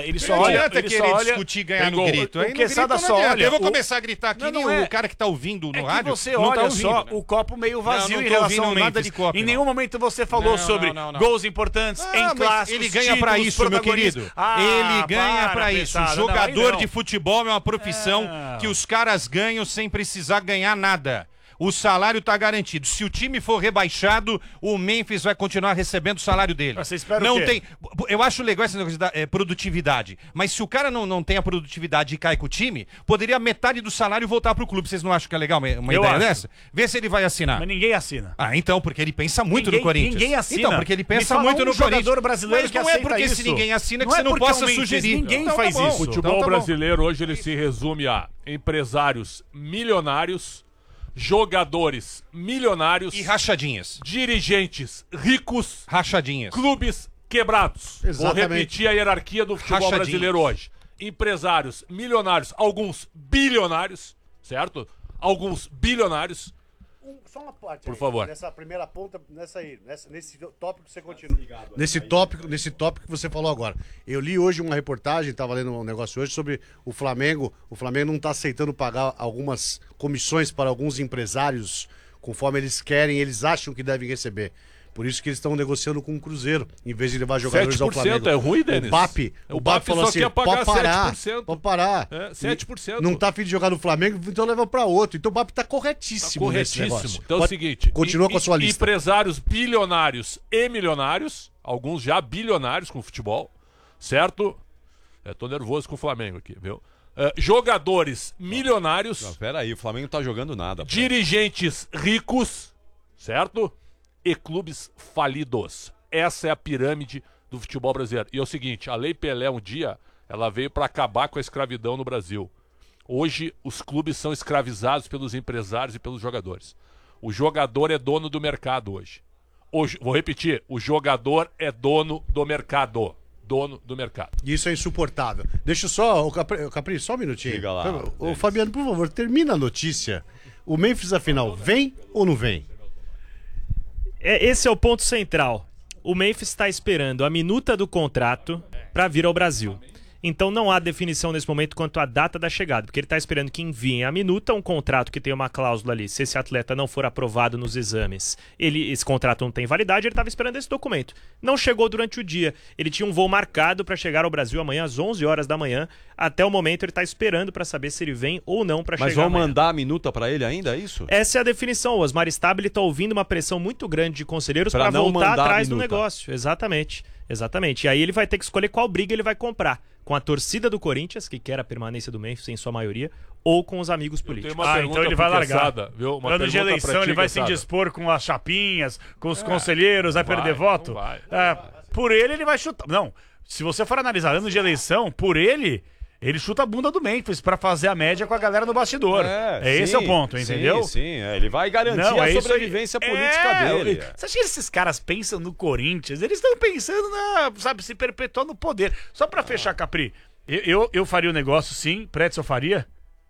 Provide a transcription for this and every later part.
ele só olha... Não adianta querer discutir ganhar no grito. O Quesada só olha... Eu vou começar a gritar aqui, o cara que tá ouvindo no rádio você não olha tá ouvindo, só né? o copo meio vazio não em tô relação ao ouvindo nada Memphis. de copo, Em não. nenhum momento você falou sobre gols importantes em clássicos, ele ganha pra títulos, isso, meu querido. Ele ganha pra isso. Pesada. Jogador de futebol é uma profissão que os caras ganham sem precisar ganhar nada. O salário tá garantido. Se o time for rebaixado, o Memphis vai continuar recebendo o salário dele. Você espera não o quê? tem. Eu acho legal esse negócio da produtividade. Mas se o cara não tem a produtividade e cai com o time, poderia metade do salário voltar pro clube. Vocês não acham que é legal uma ideia dessa? Vê se ele vai assinar. Mas ninguém assina. Ah, então, porque ele pensa muito no Corinthians. Ninguém assina. Então, porque ele pensa Me fala muito no jogador Corinthians. brasileiro Mas que não é aceita porque isso. se ninguém assina que Não você é não porque possa o Memphis, sugerir. ninguém Então, faz tá bom. isso. O futebol brasileiro hoje ele se resume a empresários milionários, jogadores milionários E rachadinhas. dirigentes ricos, Rachadinhas. clubes quebrados. Exatamente. Vou repetir a hierarquia do futebol Rachadinhos. brasileiro hoje. Empresários milionários, alguns bilionários, certo? Alguns bilionários. Só uma parte Por favor. Nessa primeira ponta, nesse tópico você continua. Nesse tópico que você falou agora. Eu li hoje uma reportagem, estava lendo um negócio hoje sobre o Flamengo. O Flamengo não está aceitando pagar algumas comissões para alguns empresários, conforme eles querem, eles acham que devem receber. Por isso que eles estão negociando com o Cruzeiro, em vez de levar jogadores ao Flamengo. 7% é ruim, Denis? O BAP falou só assim, quer pagar pode parar, 7%. pode parar. É, 7%. Não tá afim de jogar no Flamengo, então leva para outro. Então o BAP tá corretíssimo nesse negócio. Então é o seguinte, Continua com a sua lista. empresários bilionários e milionários, alguns já bilionários com futebol, certo? Tô nervoso com o Flamengo aqui, viu? Jogadores milionários, Não, pera aí, o Flamengo não tá jogando nada. Pô. dirigentes ricos, certo? E clubes falidos. Essa é a pirâmide do futebol brasileiro. E é o seguinte, a Lei Pelé um dia, ela veio para acabar com a escravidão no Brasil. Hoje, os clubes são escravizados pelos empresários e pelos jogadores. O jogador é dono do mercado hoje. Vou repetir, o jogador é dono do mercado. Dono do mercado. Isso é insuportável. Deixa eu só, Capri, só um minutinho. Diga lá, Ô, Fabiano, por favor, termina a notícia. O Memphis, afinal, vem ou não vem? Esse é o ponto central. O Memphis está esperando a minuta do contrato para vir ao Brasil. Então não há definição nesse momento quanto à data da chegada, porque ele está esperando que enviem a minuta, um contrato que tem uma cláusula ali. Se esse atleta não for aprovado nos exames, esse contrato não tem validade, ele estava esperando esse documento. Não chegou durante o dia. Ele tinha um voo marcado para chegar ao Brasil amanhã às 11 horas da manhã. Até o momento ele está esperando para saber se ele vem ou não para chegar Mas vão amanhã. mandar a minuta pra ele ainda, é isso? Essa é a definição. O Osmar Stabile está ouvindo uma pressão muito grande de conselheiros Pra para não voltar mandar a atrás do minuta. negócio. Exatamente. E aí ele vai ter que escolher qual briga ele vai comprar. Com a torcida do Corinthians, que quer a permanência do Memphis em sua maioria, ou com os amigos políticos. Então ele vai largar. Viu? Uma Ano de pergunta eleição pra ti, ele vai se Quesada. indispor com as chapinhas, com os conselheiros, vai perder voto? não vai. Por ele vai chutar. Não, se você for analisar ano de eleição, por ele chuta a bunda do Memphis pra fazer a média com a galera no bastidor. Esse é o ponto, entendeu? Sim, ele vai garantir a isso aí. sobrevivência política dele. Você acha que esses caras pensam no Corinthians? Eles estão pensando se perpetuar no poder. Só pra fechar, Capri, eu faria o negócio, sim. Pretzel faria?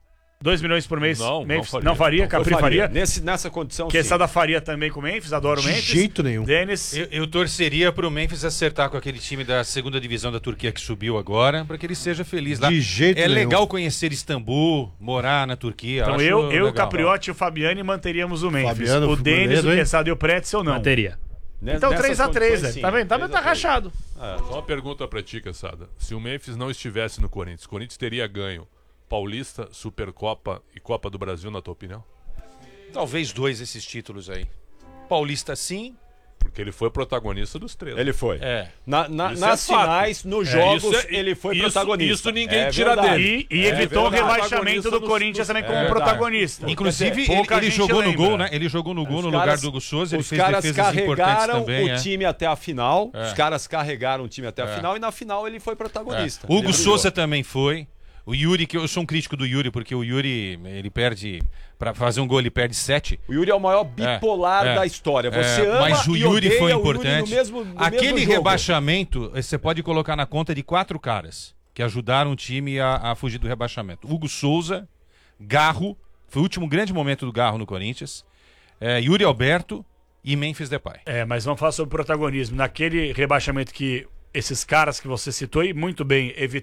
2 milhões por mês? Não, Memphis, não faria. não faria? Capri faria? Nessa condição, sim. Quesada faria também com o Memphis, adoro o De Memphis. jeito nenhum. Denis, Eu torceria pro Memphis acertar com aquele time da segunda divisão da Turquia que subiu agora, para que ele seja feliz lá. De jeito nenhum. legal conhecer Istambul, morar na Turquia. então acho eu legal. o Capriotti e o Fabiani manteríamos o Memphis. Fabiano, O Denis, fuleiro, o hein? Quesada e o Pretzel não. Bateria. Então Nessas 3x3, condições, velho. sim. Tá vendo? Tá 3 a 3. rachado. Só uma pergunta pra ti, Quesada. Se o Memphis não estivesse no Corinthians, o Corinthians teria ganho Paulista, Supercopa e Copa do Brasil, na tua opinião? Talvez 2 esses títulos aí. Paulista sim. Porque ele foi protagonista dos 3. Ele foi. É. Isso Nas é fato. finais, nos jogos, isso é- ele foi isso- protagonista. isso ninguém É tira verdade. dele. E evitou o verdade. rebaixamento do Corinthians também como verdade. protagonista. Inclusive, Quer dizer, pouca ele gente jogou no lembra. gol, né? Ele jogou no gol no Os lugar caras- do Hugo Souza, ele Os fez caras defesas importantes carregaram também. o time até a final. É. Os caras carregaram o time até a final e na final ele foi protagonista. O Hugo Ele Souza brilhou. também foi. O Yuri, que eu sou um crítico do Yuri, porque o Yuri, ele perde, pra fazer um gol ele perde 7. O Yuri é o maior bipolar da história. Você ama mas o e Yuri odeia foi o Yuri importante. no Aquele mesmo jogo. rebaixamento, você pode colocar na conta de 4 caras que ajudaram o time a fugir do rebaixamento. Hugo Souza, Garro, foi o último grande momento do Garro no Corinthians, Yuri Alberto e Memphis Depay. Mas vamos falar sobre protagonismo. Naquele rebaixamento que esses caras que você citou e muito bem